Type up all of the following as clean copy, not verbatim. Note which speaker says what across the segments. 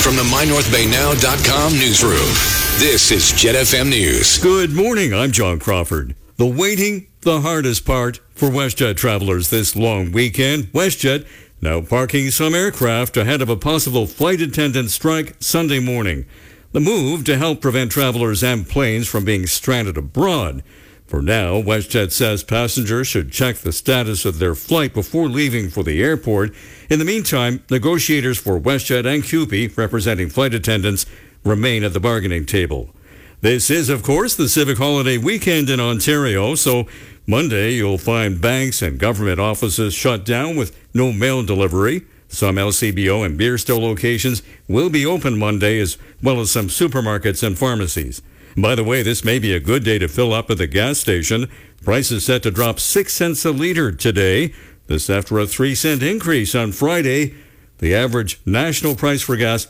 Speaker 1: From the MyNorthBayNow.com newsroom, this is Jet FM News.
Speaker 2: Good morning, I'm John Crawford. The waiting, the hardest part for WestJet travelers this long weekend. WestJet now parking some aircraft ahead of a possible flight attendant strike Sunday morning. The move to help prevent travelers and planes from being stranded abroad. For now, WestJet says passengers should check the status of their flight before leaving for the airport. In the meantime, negotiators for WestJet and CUPE, representing flight attendants, remain at the bargaining table. This is, of course, the civic holiday weekend in Ontario, so Monday you'll find banks and government offices shut down with no mail delivery. Some LCBO and beer store locations will be open Monday, as well as some supermarkets and pharmacies. By the way, this may be a good day to fill up at the gas station. Price is set to drop 6 cents a liter today. This after a 3-cent increase on Friday. The average national price for gas,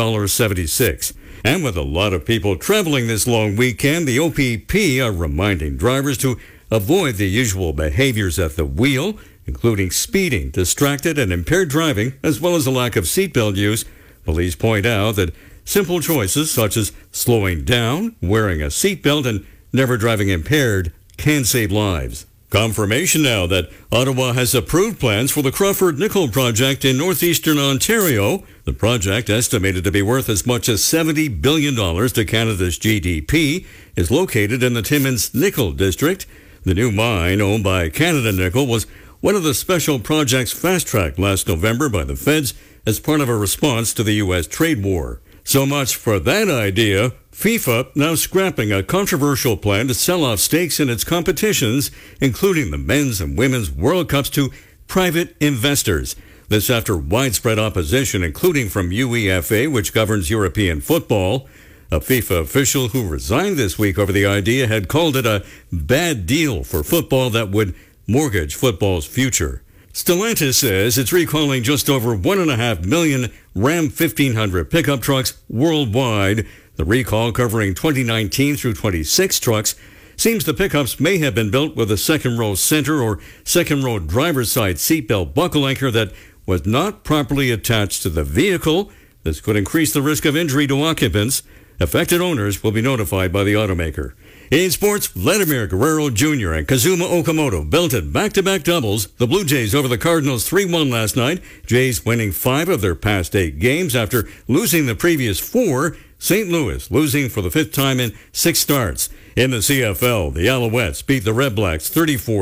Speaker 2: $1.76. And with a lot of people traveling this long weekend, the OPP are reminding drivers to avoid the usual behaviors at the wheel, including speeding, distracted, and impaired driving, as well as a lack of seatbelt use. Police point out that simple choices such as slowing down, wearing a seatbelt, and never driving impaired can save lives. Confirmation now that Ottawa has approved plans for the Crawford Nickel Project in northeastern Ontario. The project, estimated to be worth as much as $70 billion to Canada's GDP, is located in the Timmins Nickel District. The new mine, owned by Canada Nickel, was one of the special projects fast-tracked last November by the feds as part of a response to the U.S. trade war. So much for that idea. FIFA now scrapping a controversial plan to sell off stakes in its competitions, including the men's and women's World Cups, to private investors. This after widespread opposition, including from UEFA, which governs European football. A FIFA official who resigned this week over the idea had called it a bad deal for football that would mortgage football's future. Stellantis says it's recalling just over 1.5 million Ram 1500 pickup trucks worldwide. The recall, covering 2019 through 26 trucks, seems the pickups may have been built with a second-row center or second-row driver's side seatbelt buckle anchor that was not properly attached to the vehicle. This could increase the risk of injury to occupants. Affected owners will be notified by the automaker. In sports, Vladimir Guerrero Jr. and Kazuma Okamoto belted back-to-back doubles. The Blue Jays over the Cardinals 3-1 last night. Jays winning 5 of their past 8 games after losing the previous 4. St. Louis losing for the 5th time in 6 starts. In the CFL, the Alouettes beat the Red Blacks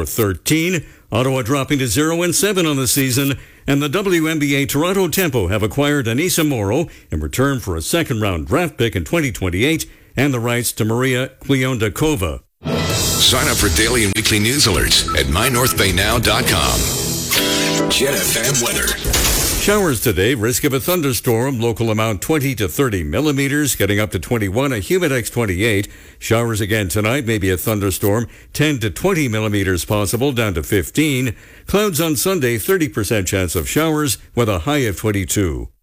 Speaker 2: 34-13. Ottawa dropping to 0-7 on the season. And the WNBA Toronto Tempo have acquired Anissa Morrow in return for a second-round draft pick in 2028 and the rights to Maria Kliondakova.
Speaker 1: Sign up for daily and weekly news alerts at MyNorthBayNow.com. Jet FM weather.
Speaker 2: Showers today, risk of a thunderstorm, local amount 20 to 30 millimeters, getting up to 21, a humidex 28. Showers again tonight, maybe a thunderstorm, 10 to 20 millimeters possible, down to 15. Clouds on Sunday, 30% chance of showers with a high of 22.